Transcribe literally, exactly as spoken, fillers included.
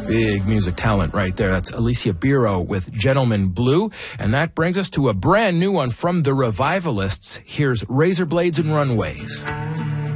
Big music talent right there. That's Alicia Biro with Gentleman Blue. And that brings us to a brand new one from the Revivalists. Here's Razor Blades and Runways.